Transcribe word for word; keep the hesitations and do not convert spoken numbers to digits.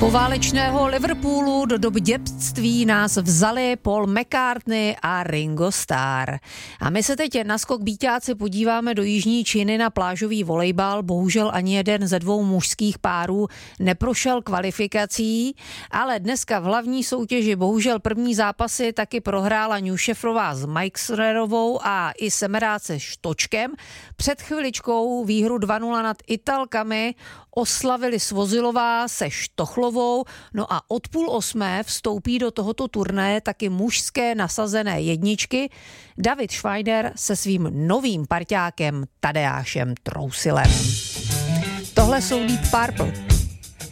poválečného Liverpoolu do doby dětství nás vzali Paul McCartney a Ringo Starr. A my se teď na skok bíťáci podíváme do jižní Číny na plážový volejbal. Bohužel ani jeden ze dvou mužských párů neprošel kvalifikací, ale dneska v hlavní soutěži bohužel první zápasy taky prohrála Newsheffrová s Meixnerovou a i Semeráce Štočkem. Před chviličkou výhru dva nula nad Italkami oslavili Svozilová se Štochlovou, no a od půl osmé vstoupí do tohoto turnaje taky mužské nasazené jedničky David Schweider se svým novým parťákem Tadeášem Trousilem. Tohle jsou Deep Purple.